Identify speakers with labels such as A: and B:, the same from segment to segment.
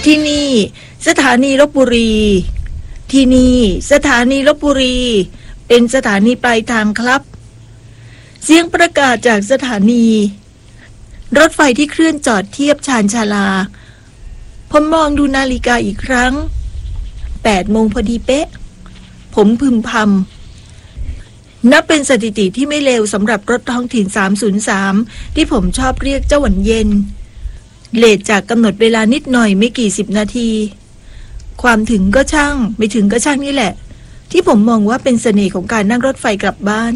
A: ที่นี่สถานีลพบุรีที่นี่สถานีลพบุรีเป็นสถานีปลายทางครับเสียงประกาศจากสถานีรถไฟที่เคลื่อนจอดเทียบชานชาลาผมมองดูนาฬิกาอีกครั้ง8 โมงพอดีเป๊ะผมพึมพำนับเป็นสถิติที่ไม่เลวสำหรับรถท้องถิ่น303ที่ผมชอบเรียกเจ้าหวันเย็นเลทจากกำหนดเวลานิดหน่อยไม่กี่10 นาทีความถึงก็ช่างไม่ถึงก็ช่างนี่แหละที่ผมมองว่าเป็นเสน่ห์ของการนั่งรถไฟกลับบ้าน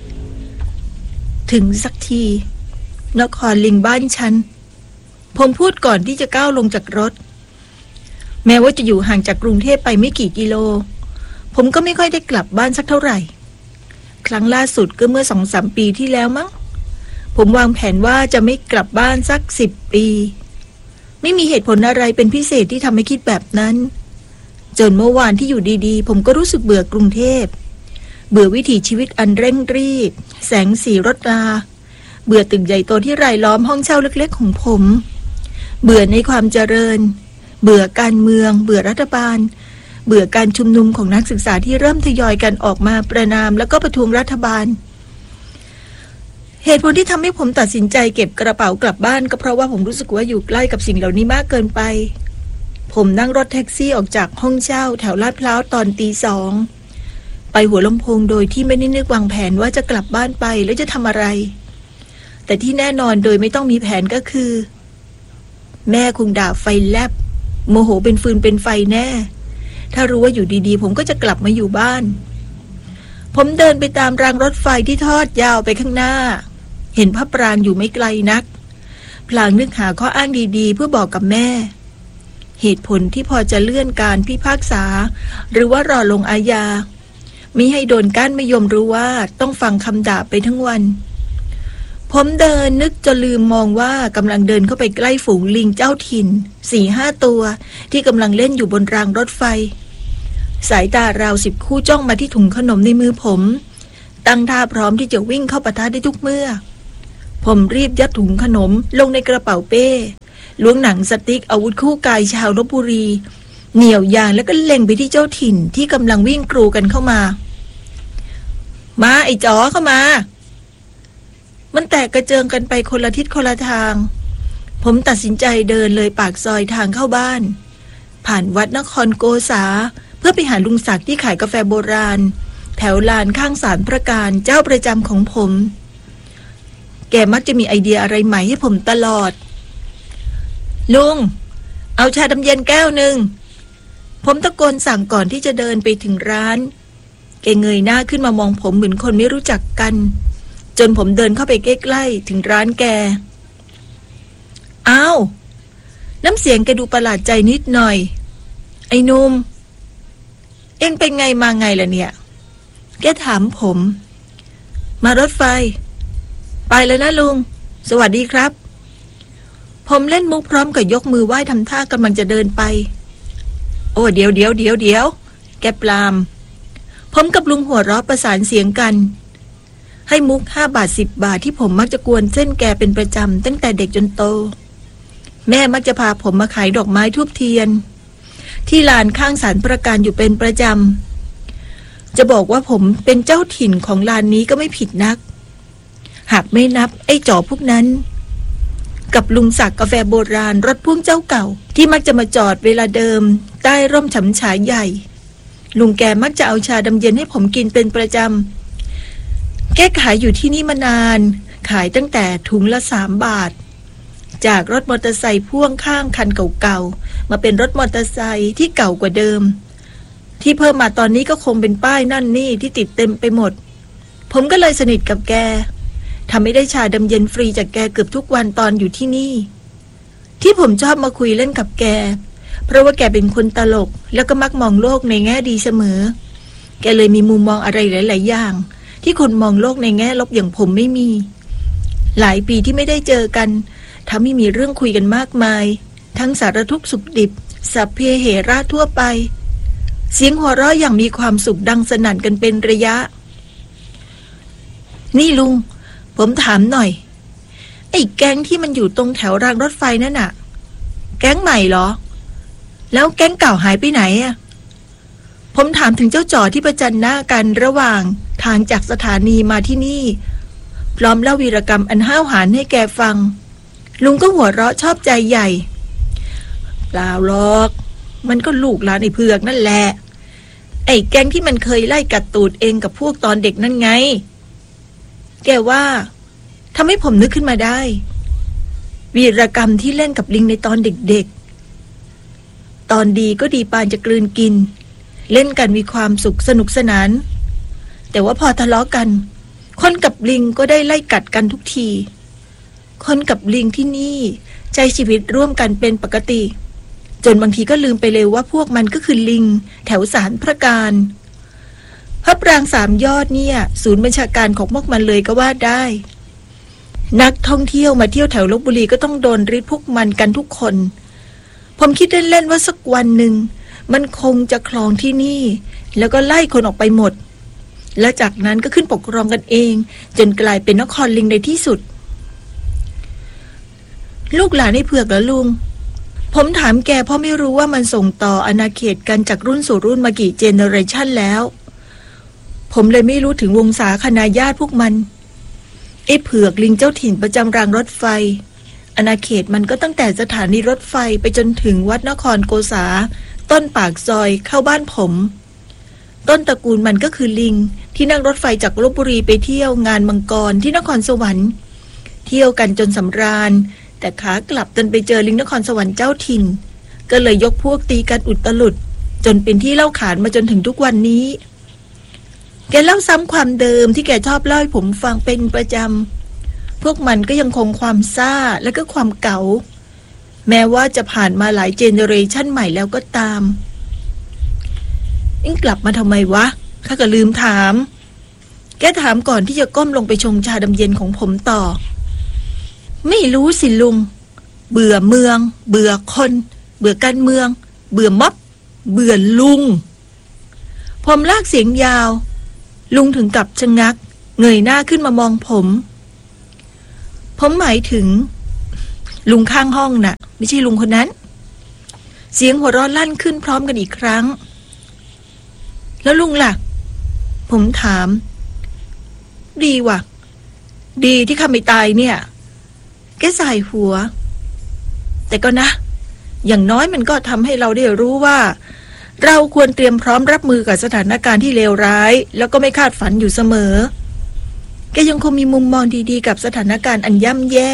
A: ถึงสักทีนครลิงบ้านฉันผมพูดก่อนที่จะก้าวลงจากรถแม้ว่าจะอยู่ห่างจากกรุงเทพไปไม่กี่กิโลผมก็ไม่ค่อยได้กลับบ้านสักเท่าไหร่ครั้งล่าสุดก็เมื่อ 2-3 ปีที่แล้วมั้งผมวางแผนว่าจะไม่กลับบ้านสัก10 ปีไม่มีเหตุผลอะไรเป็นพิเศษที่ทำให้คิดแบบนั้นจนเมื่อวานที่อยู่ดีๆผมก็รู้สึกเบื่อกรุงเทพเบื่อวิถีชีวิตอันเร่งรีบแสงสีรถราเบื่อตึกใหญ่โตที่รายล้อมห้องเช่าเล็กๆของผมเบื่อในความเจริญเบื่อการเมืองเบื่อรัฐบาลเบื่อการชุมนุมของนักศึกษาที่เริ่มทยอยกันออกมาประณามแล้วก็ประท้วงรัฐบาลเหตุผลที่ทำให้ผมตัดสินใจเก็บกระเป๋ากลับบ้านก็เพราะว่าผมรู้สึกว่าอยู่ใกล้กับสิ่งเหล่านี้มากเกินไปผมนั่งรถแท็กซี่ออกจากห้องเช่าแถวลาดพร้าวตอนตี 2ไปหัวลำโพงโดยที่ไม่ได้นึกวางแผนว่าจะกลับบ้านไปแล้วจะทำอะไรแต่ที่แน่นอนโดยไม่ต้องมีแผนก็คือแม่คงด่าไฟแลบโมโหเป็นฟืนเป็นไฟแน่ถ้ารู้ว่าอยู่ดีๆผมก็จะกลับมาอยู่บ้านผมเดินไปตามรางรถไฟที่ทอดยาวไปข้างหน้าเห็นพระปรางอยู่ไม่ไกลนักพลางนึกหาข้ออ้างดีๆเพื่อบอกกับแม่เหตุผลที่พอจะเลื่อนการพิพากษาหรือว่ารอลงอาญามิให้โดนก้านมะยมรู้ว่าต้องฟังคำด่าไปทั้งวันผมเดินนึกจนลืมมองว่ากำลังเดินเข้าไปใกล้ฝูงลิงเจ้าถิ่น 4-5 ตัวที่กำลังเล่นอยู่บนรางรถไฟสายตาราว10 คู่จ้องมาที่ถุงขนมในมือผมตั้งท่าพร้อมที่จะวิ่งเข้าปะทะได้ทุกเมื่อผมรีบยัดถุงขนมลงในกระเป๋าเป้ล้วงหนังสติ๊กอาวุธคู่กายชาวลพบุรีเหนี่ยวยางแล้วก็เล็งไปที่เจ้าถิ่นที่กำลังวิ่งกรูกันเข้ามาไอ้จ๋อเข้ามามันแตกกระเจิงกันไปคนละทิศคนละทางผมตัดสินใจเดินเลยปากซอยทางเข้าบ้านผ่านวัดนครโกษาเพื่อไปหาลุงศักดิ์ที่ขายกาแฟโบราณแถวลานข้างศาลพระการเจ้าประจำของผมแกมักจะมีไอเดียอะไรใหม่ให้ผมตลอดลุงเอาชาดำเย็นแก้วหนึ่งผมตะโกนสั่งก่อนที่จะเดินไปถึงร้านแกเงยหน้าขึ้นมามองผมเหมือนคนไม่รู้จักกันจนผมเดินเข้าไปใกล้ๆถึงร้านแกอ้าวน้ำเสียงแกดูประหลาดใจนิดหน่อยไอ้นุ่มเอ็งเป็นไงมาไงล่ะเนี่ยแกถามผมมารถไฟไปแล้วนะลุงสวัสดีครับผมเล่นมุกพร้อมกับยกมือไหว้ทำท่ากำลังจะเดินไปโอ้เดี๋ยวแกปลามผมกับลุงหัวเราะประสานเสียงกันให้มุก5 บาท10 บาทที่ผมมักจะกวนเส้นแกเป็นประจำตั้งแต่เด็กจนโตแม่มักจะพาผมมาขายดอกไม้ทูบเทียนที่ลานข้างศาลประการอยู่เป็นประจำจะบอกว่าผมเป็นเจ้าถิ่นของลานนี้ก็ไม่ผิดนักหากไม่นับไอ้จ๋อพวกนั้นกับลุงศักดิ์กาแฟโบราณรถพ่วงเจ้าเก่าที่มักจะมาจอดเวลาเดิมใต้ร่มฉำฉายใหญ่ลุงแกมักจะเอาชาดำเย็นให้ผมกินเป็นประจำแกขายอยู่ที่นี่มานานขายตั้งแต่ถุงละ3 บาทจากรถมอเตอร์ไซค์พ่วงข้างคันเก่าๆมาเป็นรถมอเตอร์ไซค์ที่เก่ากว่าเดิมที่เพิ่มมาตอนนี้ก็คงเป็นป้ายนั่นนี่ที่ติดเต็มไปหมดผมก็เลยสนิทกับแกทำให้ได้ชาดำเย็นฟรีจากแกเกือบทุกวันตอนอยู่ที่นี่ที่ผมชอบมาคุยเล่นกับแกเพราะว่าแกเป็นคนตลกแล้วก็มักมองโลกในแง่ดีเสมอแกเลยมีมุมมองอะไรหลายๆอย่างที่คนมองโลกในแง่ลบอย่างผมไม่มีหลายปีที่ไม่ได้เจอกันทำให้มีเรื่องคุยกันมากมายทั้งสารทุกข์สุขดิบสัพเพเหระทั่วไปเสียงหัวเราะอย่างมีความสุขดังสนั่นกันเป็นระยะนี่ลุงผมถามหน่อยไอ้แก๊งที่มันอยู่ตรงแถวรางรถไฟนั่นน่ะแก๊งใหม่เหรอแล้วแก๊งเก่าหายไปไหนอะผมถามถึงเจ้าจ่อที่ประจันหน้ากันระหว่างทางจากสถานีมาที่นี่พร้อมเล่าวีรกรรมอันห้าวหาญให้แกฟังลุงก็หัวเราะชอบใจใหญ่เปล่าหรอกมันก็ลูกหลานไอ้เผือกนั่นแหละไอ้แก๊งที่มันเคยไล่กัดตูดเองกับพวกตอนเด็กนั่นไงแกว่าทำให้ผมนึกขึ้นมาได้วีรกรรมที่เล่นกับลิงในตอนเด็กๆตอนดีก็ดีปานจะกลืนกินเล่นกันมีความสุขสนุกสนานแต่ว่าพอทะเลาะกันคนกับลิงก็ได้ไล่กัดกันทุกทีคนกับลิงที่นี่ใช้ชีวิตร่วมกันเป็นปกติจนบางทีก็ลืมไปเลยว่าพวกมันก็คือลิงแถวศาลพระการพระปรางสามยอดเนี่ยศูนย์บัญชาการของพวกมันเลยก็ว่าได้นักท่องเที่ยวมาเที่ยวแถวลพบุรีก็ต้องโดนริดพวกมันกันทุกคนผมคิดเล่นๆว่าสักวันหนึ่งมันคงจะครองที่นี่แล้วก็ไล่คนออกไปหมดและจากนั้นก็ขึ้นปกครองกันเองจนกลายเป็นนครลิงในที่สุดลูกหลานไอ้เผือกเหรอลุงผมถามแกเพราะไม่รู้ว่ามันส่งต่ออาณาเขตกันจากรุ่นสู่รุ่นมากี่เจเนอเรชันแล้วผมเลยไม่รู้ถึงวงศาคณาญาติพวกมันไอ้เผือกลิงเจ้าถิ่นประจำรางรถไฟอาณาเขตมันก็ตั้งแต่สถานีรถไฟไปจนถึงวัดนครโกษาต้นปากซอยเข้าบ้านผมต้นตระกูลมันก็คือลิงที่นั่งรถไฟจากลพบุรีไปเที่ยวงานมังกรที่นครสวรรค์เที่ยวกันจนสำราญแต่ขากลับจนไปเจอลิงนครสวรรค์เจ้าถิ่นก็เลยยกพวกตีกันอุตลุดจนเป็นที่เล่าขานมาจนถึงทุกวันนี้แกเล่าซ้ำความเดิมที่แกชอบเล่าให้ผมฟังเป็นประจำพวกมันก็ยังคงความซ่าและก็ความเก๋าแม้ว่าจะผ่านมาหลายเจเนอเรชันใหม่แล้วก็ตามกลับมาทำไมวะข้าก็ลืมถามแกถามก่อนที่จะก้มลงไปชงชาดำเย็นของผมต่อไม่รู้สิลุงเบื่อเมืองเบื่อคนเบื่อการเมืองเบื่อม็อบเบื่อลุงผมลากเสียงยาวลุงถึงกับชะงักเงยหน้าขึ้นมามองผมหมายถึงลุงข้างห้องน่ะไม่ใช่ลุงคนนั้นเสียงหัวเราะลั่นขึ้นพร้อมกันอีกครั้งแล้วลุงล่ะผมถามดีว่ะดีที่ข้าไม่ตายเนี่ยแกสายหัวแต่ก็นะอย่างน้อยมันก็ทำให้เราได้รู้ว่าเราควรเตรียมพร้อมรับมือกับสถานการณ์ที่เลวร้ายแล้วก็ไม่คาดฝันอยู่เสมอแกยังคงมีมุมมองดีๆกับสถานการณ์อันย่ำแย่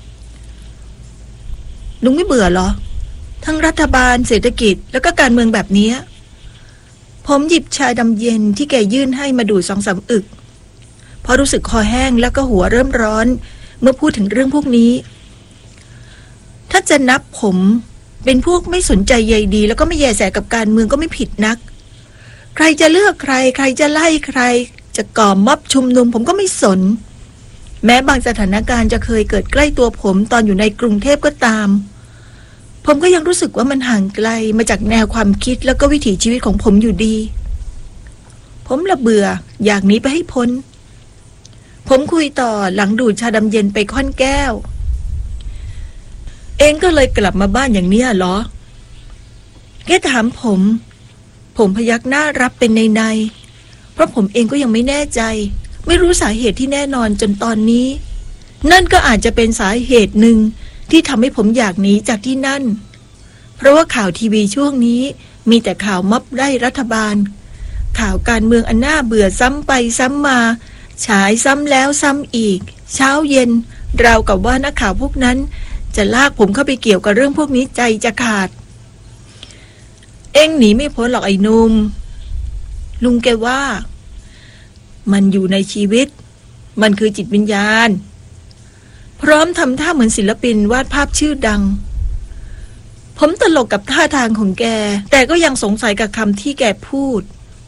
A: ลุงไม่เบื่อเหรอทั้งรัฐบาลเศรษฐกิจแล้วก็การเมืองแบบนี้ผมหยิบชาดำเย็นที่แกยื่นให้มาดู2-3 อึกพอรู้สึกคอแห้งแล้วก็หัวเริ่มร้อนเมื่อพูดถึงเรื่องพวกนี้ถ้าจะนับผมเป็นพวกไม่สนใจใยดีแล้วก็ไม่แยแสกับการเมืองก็ไม่ผิดนักใครจะเลือกใครใครจะไล่ใครจะก่อม็อบชุมนุมผมก็ไม่สนแม้บางสถานการณ์จะเคยเกิดใกล้ตัวผมตอนอยู่ในกรุงเทพก็ตามผมก็ยังรู้สึกว่ามันห่างไกลมาจากแนวความคิดแล้วก็วิถีชีวิตของผมอยู่ดีผมละเบื่ออยากหนีไปให้พ้นผมคุยต่อหลังดูดชาดำเย็นไปค่อนแก้วเองก็เลยกลับมาบ้านอย่างเนี้ยเหรอแกถามผมพยักหน้ารับเป็นในเพราะผมเองก็ยังไม่แน่ใจไม่รู้สาเหตุที่แน่นอนจนตอนนี้นั่นก็อาจจะเป็นสาเหตุหนึ่งที่ทำให้ผมอยากหนีจากที่นั่นเพราะว่าข่าวทีวีช่วงนี้มีแต่ข่าวม็อบไล่รัฐบาลข่าวการเมืองอันน่าเบื่อซ้ำไปซ้ำมาฉายซ้ำแล้วซ้ำอีกเช้าเย็นราวกับว่านักข่าวพวกนั้นจะลากผมเข้าไปเกี่ยวกับเรื่องพวกนี้ใจจะขาดเอ็งหนีไม่พ้นหรอกไอ้หนุ่มลุงแกว่ามันอยู่ในชีวิตมันคือจิตวิญญาณพร้อมทำท่าเหมือนศิลปินวาดภาพชื่อดังผมตลกกับท่าทางของแกแต่ก็ยังสงสัยกับคำที่แกพูด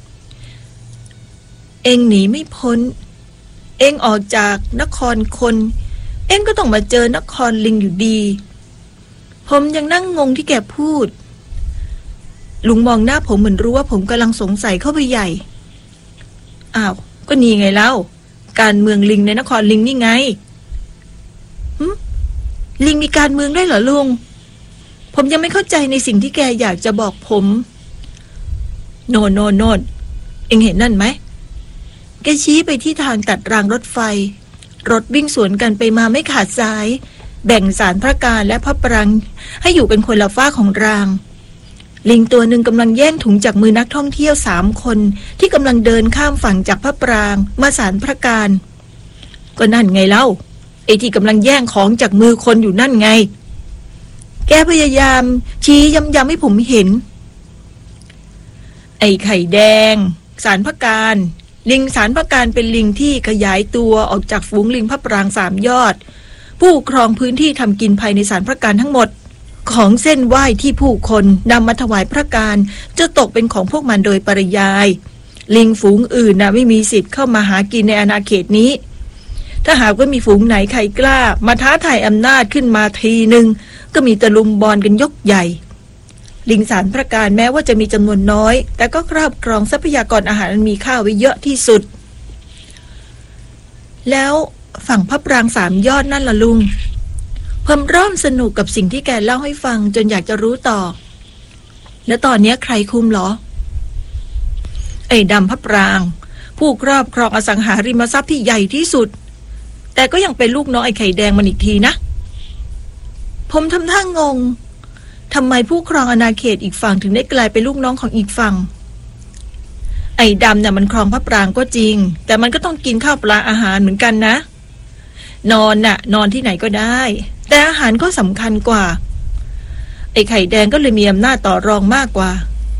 A: เอ็งหนีไม่พ้นเอ็งออกจากนครคนเอ็งก็ต้องมาเจอนครลิงอยู่ดีผมยังนั่งงงที่แกพูดลุงมองหน้าผมเหมือนรู้ว่าผมกำลังสงสัยเข้าไปใหญ่อ้าวก็นี่ไงเล่าการเมืองลิงในนครลิงนี่ไงลิงมีการเมืองได้เหรอลุงผมยังไม่เข้าใจในสิ่งที่แกอยากจะบอกผมโน่นเอ็งเห็นนั่นไหมแกชี้ไปที่ทางตัดรางรถไฟรถวิ่งสวนกันไปมาไม่ขาดสายแบ่งศาลพระการและพระปรางให้อยู่เป็นคนละฝ้าของรางลิงตัวหนึ่งกำลังแย่งถุงจากมือนักท่องเที่ยว3 คนที่กำลังเดินข้ามฝั่งจากพระปรางมาศาลพระการก็นั่นไงเล่าไอ้ที่กำลังแย่งของจากมือคนอยู่นั่นไงแกพยายามชี้ย้ำให้ผมเห็นไอ้ไข่แดงศาลพระการลิงศาลพระการเป็นลิงที่ขยายตัวออกจากฝูงลิงพระปราง3 ยอดผู้ครองพื้นที่ทำกินภายในศาลพระการทั้งหมดของเส้นไหว้ที่ผู้คนนำมาถวายพระการจะตกเป็นของพวกมันโดยปริยายลิงฝูงอื่นไม่มีสิทธิ์เข้ามาหากินในอาณาเขตนี้ถ้าหากว่ามีฝูงไหนใครกล้ามาท้าทายอำนาจขึ้นมาทีนึงก็มีตะลุมบอลกันยกใหญ่ลิงศาลพระการแม้ว่าจะมีจำนวนน้อยแต่ก็ครอบครองทรัพยากรอาหารอันมีค่าไว้เยอะที่สุดแล้วฝั่งพระปราง3 ยอดนั่นล่ะลุงผมเริ่มสนุกกับสิ่งที่แกเล่าให้ฟังจนอยากจะรู้ต่อแล้วตอนนี้ใครคุมหรอไอ้ดำพระปรางผู้ครอบครองอสังหาริมทรัพย์ที่ใหญ่ที่สุดแต่ก็ยังเป็นลูกน้องไอ้ไข่แดงมันอีกทีนะผมทำท่างงทำไมผู้ครองอาณาเขตอีกฝั่งถึงได้กลายเป็นลูกน้องของอีกฝั่งไอ้ดำเนี่ยมันครองพระปรางก็จริงแต่มันก็ต้องกินข้าวปลาอาหารเหมือนกันนะนอนที่ไหนก็ได้แต่อาหารก็สำคัญกว่าไอ้ไข่แดงก็เลยมีอำนาจต่อรองมากกว่า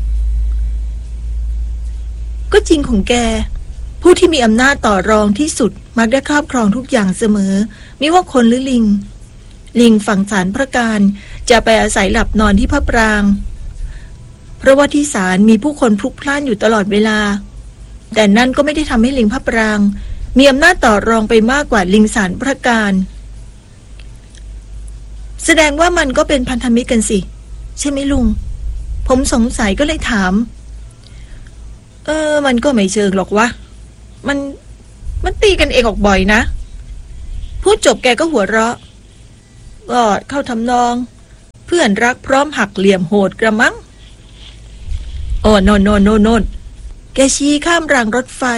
A: ก็จริงของแกผู้ที่มีอำนาจต่อรองที่สุดมักได้ครอบครองทุกอย่างเสมอไม่ว่าคนหรือลิงฝั่งศาลพระการจะไปอาศัยหลับนอนที่พระปรางเพราะว่าที่ศาลมีผู้คนพลุกพล่านอยู่ตลอดเวลาแต่นั่นก็ไม่ได้ทำให้ลิงพระปรางมีอำนาจต่อรองไปมากกว่าลิงศาลพระการแสดงว่ามันก็เป็นพันธมิตรกันสิใช่ไหมลุงผมสงสัยก็เลยถามมันก็ไม่เชิงหรอกวะมันตีกันเองออกบ่อยนะพูดจบแกก็หัวเราะก็เข้าทำนองเพื่อนรักพร้อมหักเหลี่ยมโหดกระมังโอ้โน่นแกชี้ข้ามรางรถไฟ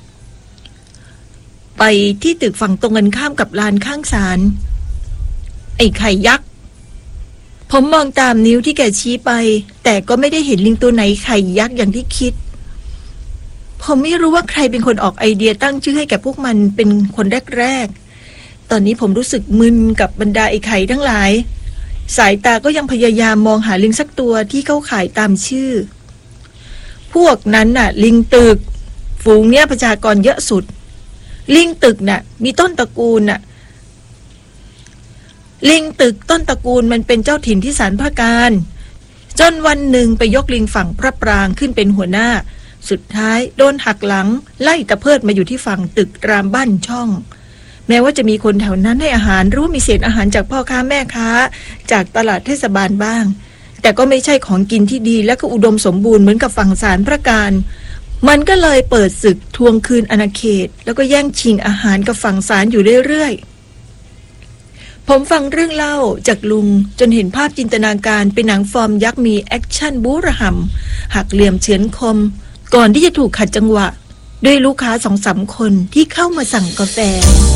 A: ไปที่ตึกฝั่งตรงกันข้ามกับลานข้างศาลไอ้ไข่ยักษ์ผมมองตามนิ้วที่แกชี้ไปแต่ก็ไม่ได้เห็นลิงตัวไหนไข่ยักษ์อย่างที่คิดผมไม่รู้ว่าใครเป็นคนออกไอเดียตั้งชื่อให้แก่พวกมันเป็นคนแรกตอนนี้ผมรู้สึกมึนกับบรรดาไอ้ไข่ทั้งหลายสายตาก็ยังพยายามมองหาลิงสักตัวที่เข้าข่ายตามชื่อพวกนั้นน่ะลิงตึกฝูงเนี้ยประชากรเยอะสุดลิงตึกน่ะมีต้นตระกูลน่ะลิงตึกต้นตระกูลมันเป็นเจ้าถิ่นที่ศาลพระการจนวันหนึ่งไปยกลิงฝั่งพระปรางขึ้นเป็นหัวหน้าสุดท้ายโดนหักหลังไล่ตะเพิดมาอยู่ที่ฝั่งตึกรามบ้านช่องแม้ว่าจะมีคนแถวนั้นให้อาหารหรือว่ามีเศษอาหารจากพ่อค้าแม่ค้าจากตลาดเทศบาลบ้างแต่ก็ไม่ใช่ของกินที่ดีและก็อุดมสมบูรณ์เหมือนกับฝั่งศาลพระการมันก็เลยเปิดศึกทวงคืนอาณาเขตแล้วก็แย่งชิงอาหารกับฝั่งศาลอยู่เรื่อยๆผมฟังเรื่องเล่าจากลุงจนเห็นภาพจินตนาการเป็นหนังฟอร์มยักษ์มีแอคชั่นบู๊ระห่ำหักเหลี่ยมเฉือนคมก่อนที่จะถูกขัดจังหวะด้วยลูกค้า2-3 คนที่เข้ามาสั่งกาแฟ